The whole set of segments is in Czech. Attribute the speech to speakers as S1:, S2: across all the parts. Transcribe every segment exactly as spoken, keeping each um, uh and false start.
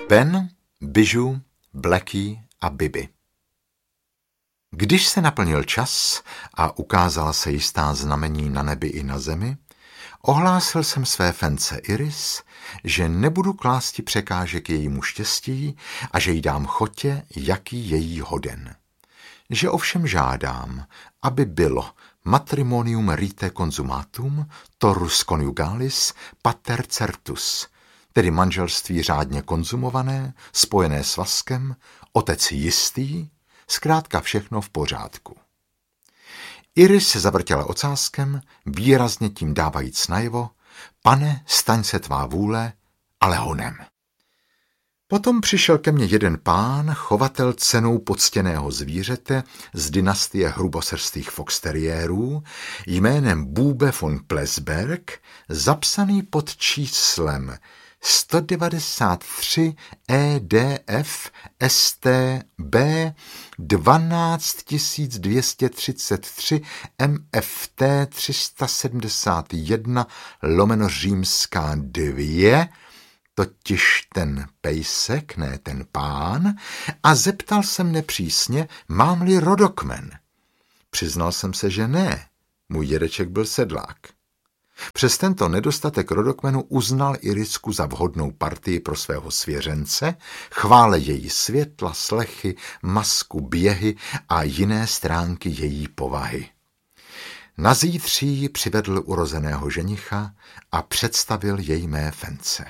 S1: Ben, Bijou, Blackie a Bibi. Když se naplnil čas a ukázala se jistá znamení na nebi i na zemi, ohlásil jsem své fence Iris, že nebudu klásti překážek jejímu štěstí a že jí dám chotě, jaký její hoden. Že ovšem žádám, aby bylo matrimonium rite consumatum, torus conjugalis, pater certus, tedy manželství řádně konzumované, spojené s vazkem, otec jistý, zkrátka všechno v pořádku. Iris se zavrtěla ocáskem, výrazně tím dávajíc najevo: pane, staň se tvá vůle, ale honem. Potom přišel ke mně jeden pán, chovatel cenou poctěného zvířete z dynastie hrubosrstých foxteriérů, jménem Bube von Plesberg, zapsaný pod číslem sto devadesát tři E D F S T B dvanáct tisíc dvě stě třicet tři M F T tři sta sedmdesát jedna lomeno římská dvě, totiž ten pejsek, ne ten pán, a zeptal jsem nepřísně, mám-li rodokmen. Přiznal jsem se, že ne, můj dědeček byl sedlák. Přes tento nedostatek rodokmenu uznal Irisku za vhodnou partii pro svého svěřence, chvále její světla, slechy, masku, běhy a jiné stránky její povahy. Na zítří ji přivedl urozeného ženicha a představil jej mé fence.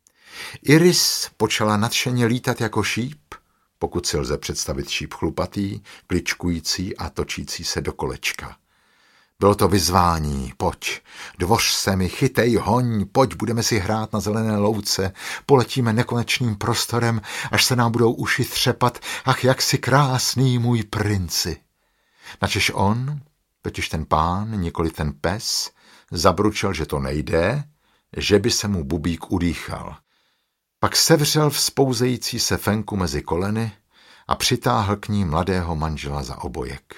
S1: Iris počala nadšeně lítat jako šíp, pokud si lze představit šíp chlupatý, kličkující a točící se do kolečka. Bylo to vyzvání: pojď, dvoř se mi, chytej, hoň, pojď, budeme si hrát na zelené louce, poletíme nekonečným prostorem, až se nám budou uši třepat, ach, jak si krásný, můj princi. Načež on, totiž ten pán, nikoli ten pes, zabručel, že to nejde, že by se mu bubík udýchal. Pak sevřel vzpouzející se fenku mezi koleny a přitáhl k ní mladého manžela za obojek.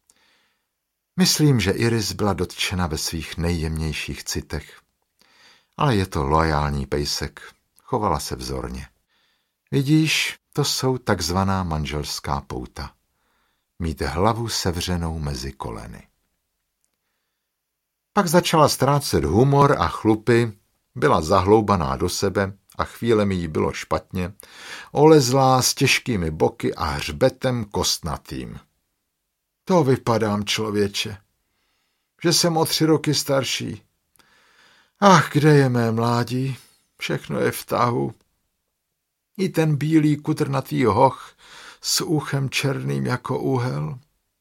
S1: Myslím, že Iris byla dotčena ve svých nejjemnějších citech. Ale je to loajální pejsek, chovala se vzorně. Vidíš, to jsou takzvaná manželská pouta. Mít hlavu sevřenou mezi koleny. Pak začala ztrácet humor a chlupy, byla zahloubaná do sebe a chvíle mi jí bylo špatně, olezlá s těžkými boky a hřbetem kostnatým. To vypadám, člověče, že jsem o tři roky starší. Ach, kde je mé mládí? Všechno je v tahu. I ten bílý kutrnatý hoch s uchem černým jako úhel.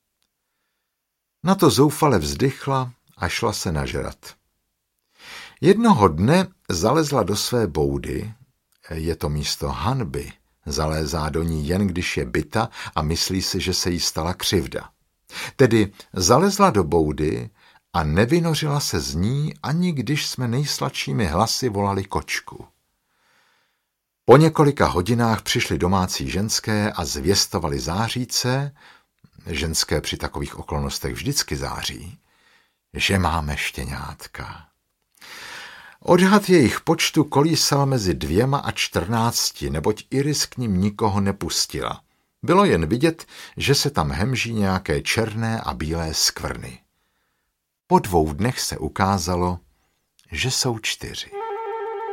S1: Na to zoufale vzdychla a šla se nažrat. Jednoho dne zalezla do své boudy, je to místo hanby, zalézá do ní jen když je bita a myslí si, že se jí stala křivda. Tedy zalezla do boudy a nevynořila se z ní, ani když jsme nejsladšími hlasy volali kočku. Po několika hodinách přišly domácí ženské a zvěstovali záříce, ženské při takových okolnostech vždycky září, že máme štěňátka. Odhad jejich počtu kolísal mezi dvěma a čtrnácti, neboť Iris k ním nikoho nepustila. Bylo jen vidět, že se tam hemží nějaké černé a bílé skvrny. Po dvou dnech se ukázalo, že jsou čtyři.